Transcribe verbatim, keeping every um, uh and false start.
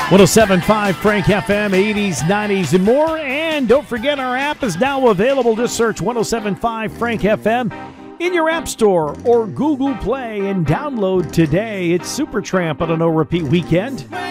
one oh seven point five Frank F M, eighties, nineties, and more. And don't forget, our app is now available. Just search one oh seven point five Frank F M in your App Store or Google Play and download today. It's Supertramp on a no-repeat weekend.